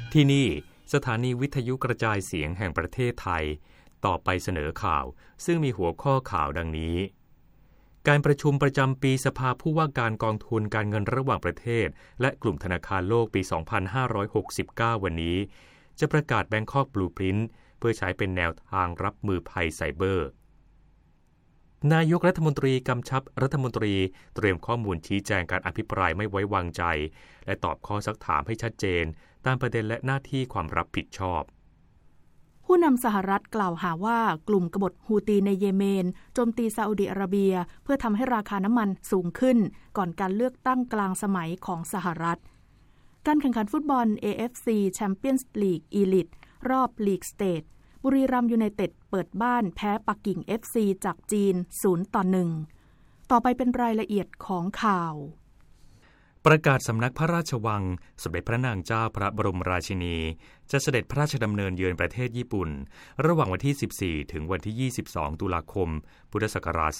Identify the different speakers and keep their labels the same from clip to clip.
Speaker 1: ที่นี่สถานีวิทยุกระจายเสียงแห่งประเทศไทยต่อไปเสนอข่าวซึ่งมีหัวข้อข่าวดังนี้การประชุมประจำปีสภาผู้ว่าการกองทุนการเงินระหว่างประเทศและกลุ่มธนาคารโลกปี 2569 วันนี้จะประกาศ Bangkok Blueprint เพื่อใช้เป็นแนวทางรับมือภัยไซเบอร์นายกรัฐมนตรีกำชับรัฐมนตรีเตรียมข้อมูลชี้แจงการอภิปรายไม่ไว้วางใจและตอบข้อซักถามให้ชัดเจนตามประเด็นและหน้าที่ความรับผิดชอบ
Speaker 2: ผู้นำสหรัฐกล่าวหาว่ากลุ่มกบฏฮูตีในเยเมนโจมตีซาอุดิอาระเบียเพื่อทำให้ราคาน้ำมันสูงขึ้นก่อนการเลือกตั้งกลางสมัยของสหรัฐการแข่งขันฟุตบอล AFC Champions League Elite รอบลีกสเตทบุรีรัมย์ยูไนเต็ดเปิดบ้านแพ้ปักกิ่ง FC จากจีน 0-1 ต่อไปเป็นรายละเอียดของข่าว
Speaker 1: ประกาศสำนักพระราชวังสมเด็จพระนางเจ้าพระบรมราชินีจะเสด็จพระราชดำเนินเยือนประเทศญี่ปุ่นระหว่างวันที่ 14 ถึงวันที่ 22 ตุลาคม พุทธศักราช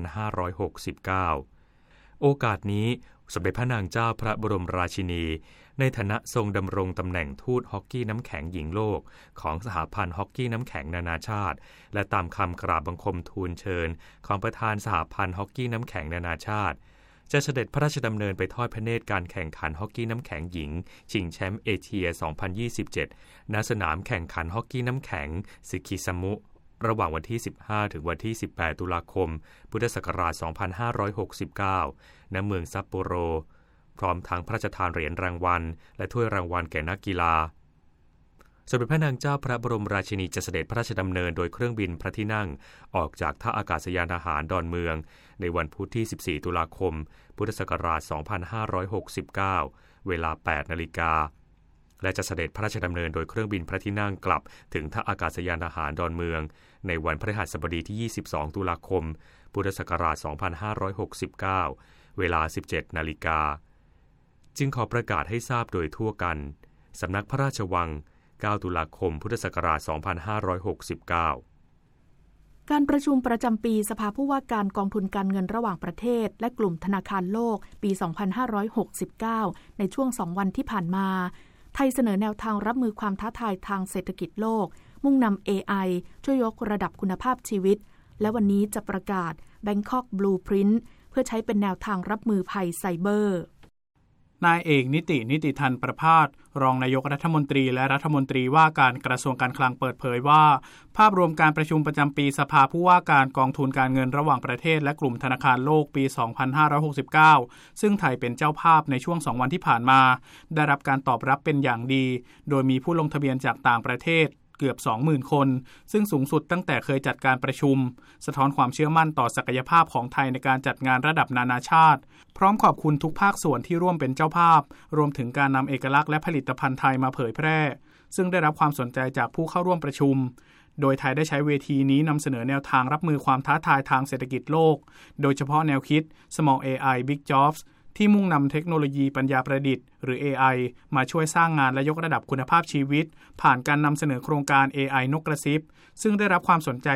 Speaker 1: 2569 โอกาสนี้สมเด็จพระนางเจ้าพระบรมราชินีในฐานะทรงดำรงตำแหน่งทูตฮอกกี้น้ำแข็งหญิงโลกของสหพันธ์ฮอกกี้น้ำแข็งนานาชาติและตามคำกราบบังคมทูลเชิญของประธานสหพันธ์ฮอกกี้น้ำแข็งนานาชาติจะเสด็จพระราชดำเนินไปทอดพระเนตรการแข่งขันฮอกกี้น้ำแข็งหญิงชิงแชมป์เอเชีย 2027 ณ สนามแข่งขันฮอกกี้น้ำแข็งซึคิซามุระหว่างวันที่ 15 ถึงวันที่ 18 ตุลาคม พุทธศักราช 2569 ณ เมืองซัปโปโรพร้อมทั้งพระราชทานเหรียญรางวัลและถ้วยรางวัลแก่นักกีฬาสมเด็จพระนางเจ้าพระบรมราชินีจะเสด็จพระราชดำเนินโดยเครื่องบินพระที่นั่งออกจากท่าอากาศยานทหารดอนเมืองในวันพุธที่ 14 ตุลาคม พุทธศักราช 2569 เวลา 8 นาฬิกาและจะเสด็จพระราชดำเนินโดยเครื่องบินพระที่นั่งกลับถึงท่าอากาศยานทหารดอนเมืองในวันพฤหัสบดีที่ 22 ตุลาคม พุทธศักราช 2569 เวลา 17 นาฬิกาจึงขอประกาศให้ทราบโดยทั่วกันสำนักพระราชวัง9 ตุลาคม พุทธศักราช 2569
Speaker 2: การประชุมประจำปีสภาผู้ว่าการกองทุนการเงินระหว่างประเทศและกลุ่มธนาคารโลกปี 2569 ในช่วง 2 วันที่ผ่านมาไทยเสนอแนวทางรับมือความท้าทายทางเศรษฐกิจโลกมุ่งนำ AI ช่วยยกระดับคุณภาพชีวิตและวันนี้จะประกาศ Bangkok Blueprint เพื่อใช้เป็นแนวทางรับมือภัยไซเบอร์
Speaker 3: นายเอกนิติธันประภาสรองนายกรัฐมนตรีและรัฐมนตรีว่าการกระทรวงการคลังเปิดเผยว่าภาพรวมการประชุมประจำปีสภาผู้ว่าการกองทุนการเงินระหว่างประเทศและกลุ่มธนาคารโลกปี 2569 ซึ่งไทยเป็นเจ้าภาพในช่วง2 วันที่ผ่านมาได้รับการตอบรับเป็นอย่างดีโดยมีผู้ลงทะเบียนจากต่างประเทศเกือบ 20,000 คนซึ่งสูงสุดตั้งแต่เคยจัดการประชุมสะท้อนความเชื่อมั่นต่อศักยภาพของไทยในการจัดงานระดับนานาชาติพร้อมขอบคุณทุกภาคส่วนที่ร่วมเป็นเจ้าภาพรวมถึงการนำเอกลักษณ์และผลิตภัณฑ์ไทยมาเผยแพร่ซึ่งได้รับความสนใจจากผู้เข้าร่วมประชุมโดยไทยได้ใช้เวทีนี้นำเสนอแนวทางรับมือความท้าทายทางเศรษฐกิจโลกโดยเฉพาะแนวคิด Small AI Big Jobsที่มุ่งนำเทคโนโลยีปัญญาประดิษฐ์หรือ AI มาช่วยสร้างงานและยกระดับคุณภาพชีวิตผ่านการนำเสนอโครงการ AI นกกระซิบซึ่งได้รับความสนใจ